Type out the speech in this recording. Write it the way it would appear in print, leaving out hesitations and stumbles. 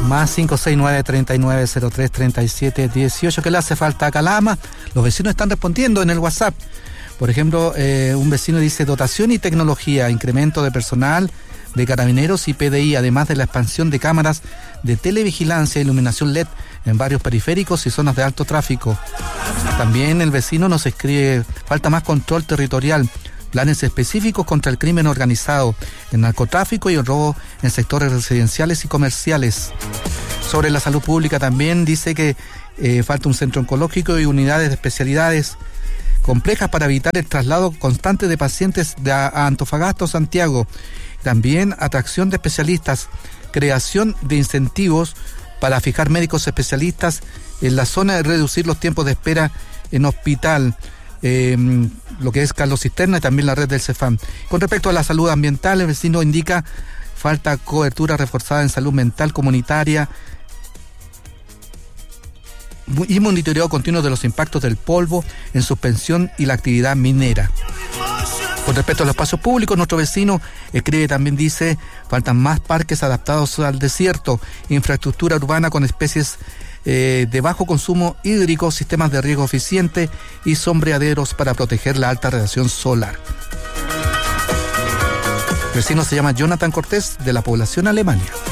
Más 569-3903-3718. ¿Qué le hace falta a Calama? Los vecinos están respondiendo en el WhatsApp. Por ejemplo, un vecino dice dotación y tecnología, incremento de personal de carabineros y PDI, además de la expansión de cámaras de televigilancia e iluminación LED en varios periféricos y zonas de alto tráfico. También el vecino nos escribe, falta más control territorial, planes específicos contra el crimen organizado, el narcotráfico y el robo en sectores residenciales y comerciales. Sobre la salud pública también dice que falta un centro oncológico y unidades de especialidades complejas para evitar el traslado constante de pacientes a Antofagasta o Santiago. También atracción de especialistas, creación de incentivos para fijar médicos especialistas en la zona y reducir los tiempos de espera en hospital. Lo que es Carlos Cisterna y también la red del CEFAM. Con respecto a la salud ambiental, el vecino indica falta cobertura reforzada en salud mental comunitaria y monitoreo continuo de los impactos del polvo en suspensión y la actividad minera. Con respecto a los espacios públicos, nuestro vecino escribe también, dice, faltan más parques adaptados al desierto, infraestructura urbana con especies de bajo consumo hídrico, sistemas de riego eficiente y sombreaderos para proteger la alta radiación solar. El vecino se llama Jonathan Cortés, de la población Alemania.